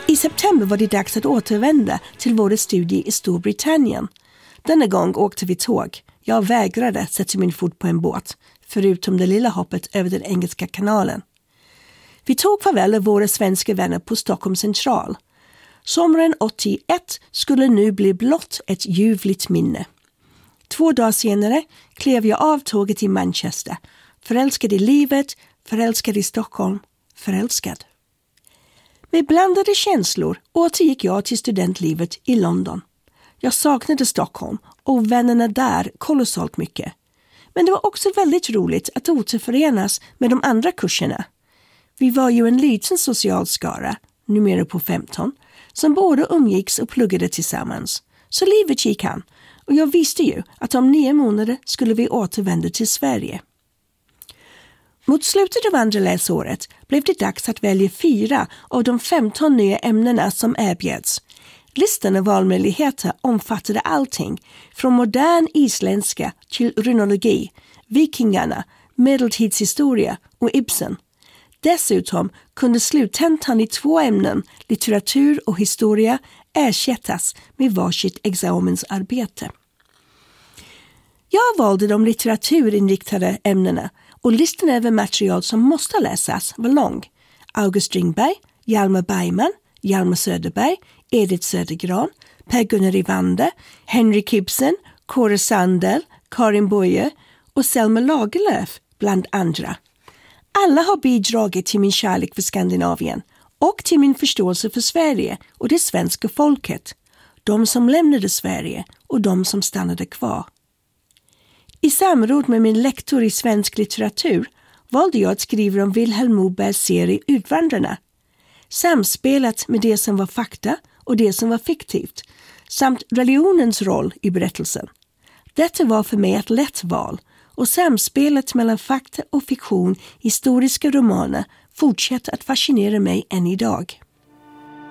I september var det dags att återvända till våra studier i Storbritannien. Denna gång åkte vi tåg. Jag vägrade sätta min fot på en båt, förutom det lilla hoppet över den engelska kanalen. Vi tog farväl av våra svenska vänner på Stockholm central. Sommaren 81 skulle nu bli blott ett ljuvligt minne. 2 dagar senare klev jag av tåget i Manchester. Förälskad i livet, förälskad i Stockholm, förälskad. Med blandade känslor återgick jag till studentlivet i London. Jag saknade Stockholm och vännerna där kolossalt mycket. Men det var också väldigt roligt att återförenas med de andra kurserna. Vi var ju en liten social skara, numera på 15, som båda umgicks och pluggade tillsammans. Så livet gick an och jag visste ju att om 9 månader skulle vi återvända till Sverige. Mot slutet av andra läsåret blev det dags att välja 4 av de 15 nya ämnena som erbjöds. Listan av valmöjligheter omfattade allting från modern isländska till runologi, vikingarna, medeltidshistoria och Ibsen. Dessutom kunde sluttentan i 2 ämnen, litteratur och historia, ersättas med varsitt examensarbete. Jag valde de litteraturinriktade ämnena och listan över material som måste läsas var lång. August Strindberg, Hjalmar Bergman, Hjalmar Söderberg, Edith Södergran, Per-Gunnar Evander, Henrik Ibsen, Kåre Sandel, Karin Boye och Selma Lagerlöf bland andra. Alla har bidragit till min kärlek för Skandinavien och till min förståelse för Sverige och det svenska folket. De som lämnade Sverige och de som stannade kvar. I samråd med min lektor i svensk litteratur valde jag att skriva om Vilhelm Mobergs serie Utvandrarna. Samspelat med det som var fakta och det som var fiktivt, samt religionens roll i berättelsen. Detta var för mig ett lätt val, och samspelet mellan fakta och fiktion i historiska romaner fortsätter att fascinera mig än idag.